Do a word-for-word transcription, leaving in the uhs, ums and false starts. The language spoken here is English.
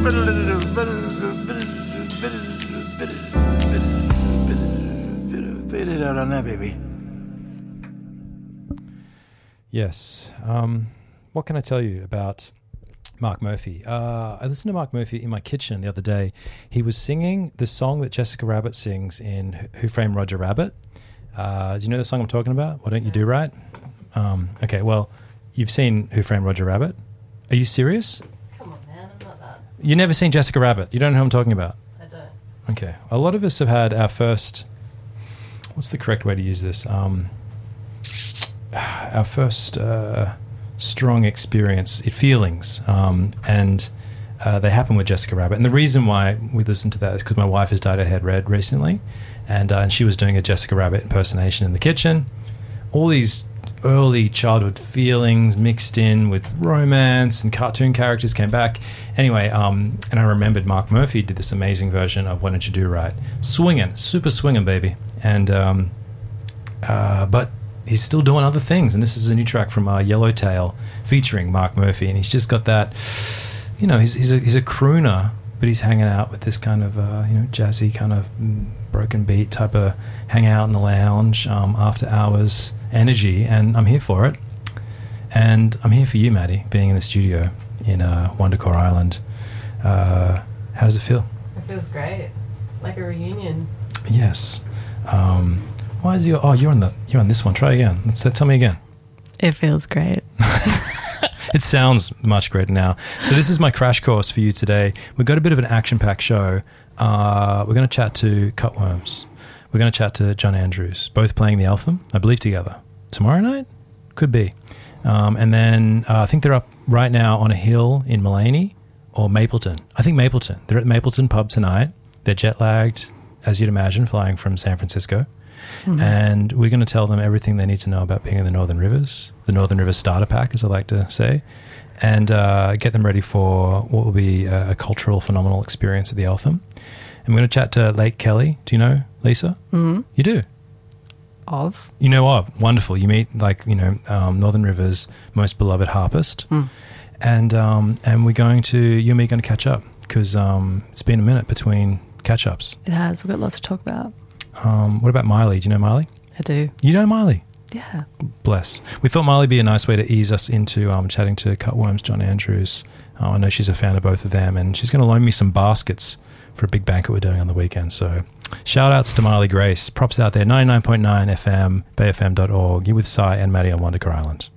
Fade it out on that, baby. Yes. Um, what can I tell you about Mark Murphy? Uh, I listened to Mark Murphy in my kitchen the other day. He was singing the song that Jessica Rabbit sings in Who Framed Roger Rabbit. Uh, do you know the song I'm talking about? Why Don't You Do Right? Um, okay, well, you've seen Who Framed Roger Rabbit. Are you serious? Come on, man. I'm not that. You've never seen Jessica Rabbit. You don't know who I'm talking about. I don't. Okay. A lot of us have had our first... What's the correct way to use this? Um, our first uh, strong experience, feelings, um, and uh, they happen with Jessica Rabbit. And the reason why we listened to that is because my wife has dyed her head red recently, and, uh, and she was doing a Jessica Rabbit impersonation in the kitchen. All these early childhood feelings mixed in with romance and cartoon characters came back. Anyway, um, and I remembered Mark Murphy did this amazing version of Why Don't You Do Right? Swinging, super swinging, baby. And um, uh, but he's still doing other things, and this is a new track from uh, Yellowtail featuring Mark Murphy, and he's just got that, you know, he's he's a, he's a crooner, but he's hanging out with this kind of uh, you know, jazzy kind of broken beat type of hang out in the lounge um, after hours energy, and I'm here for it, and I'm here for you, Maddie, being in the studio in uh, Wondercore Island. Uh, how does it feel? It feels great, like a reunion. Yes. Um, why is your? Oh, you're on the. You're on this one. Try again. Let's tell me again. It feels great. It sounds much greater now. So this is my crash course for you today. We've got a bit of an action-packed show. Uh, we're going to chat to Cutworms. We're going to chat to John Andrews, both playing the Eltham, I believe, together tomorrow night. Could be. Um, and then uh, I think they're up right now on a hill in Mullaney or Mapleton. I think Mapleton. They're at the Mapleton pub tonight. They're jet-lagged, as you'd imagine, flying from San Francisco. Mm-hmm. And we're going to tell them everything they need to know about being in the Northern Rivers, the Northern Rivers Starter Pack, as I like to say, and uh, get them ready for what will be a, a cultural, phenomenal experience at the Eltham. And we're going to chat to Lake Kelly. Do you know Lisa? Mm-hmm. You do? Of? You know of. Wonderful. You meet, like, you know, um, Northern Rivers' most beloved harpist. Mm. And um, and we're going to, you and me are going to catch up because um, it's been a minute between catch-ups. It has. We've got lots to talk about. Um, what about Miley? Do you know Miley? I do. You know Miley? Yeah. Bless. We thought Miley would be a nice way to ease us into um, chatting to Cutworms, John Andrews. Uh, I know she's a fan of both of them, and she's going to loan me some baskets for a big banquet we're doing on the weekend. So shout outs to Miley Grace. Props out there. ninety-nine point nine F M, bay f m dot org. You with Cy and Maddie on Wondercore Island.